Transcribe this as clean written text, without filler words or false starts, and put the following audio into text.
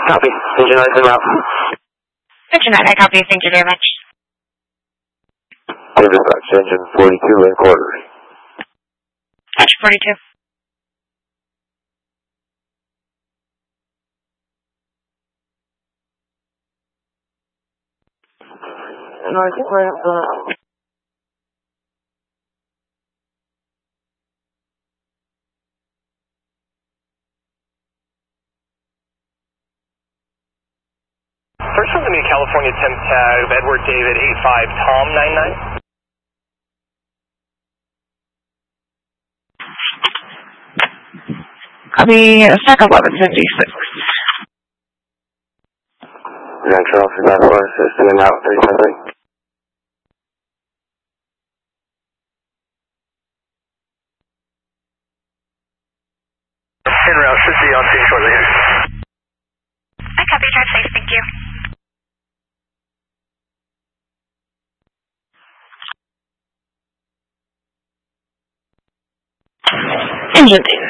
Copy. Engine lights and route. Engine 9, I copy. Thank you very much. Dispatch, engine 42 and quarters. Patch 42. No, I think right up First one's going to be California temp tag of Edward David 85 Tom 99. Copy. Stack 1156. Grand Charles, back for assist in and out 373. En route, should be on scene shortly here. I copy. Drive safe. Thank you. Engine 2.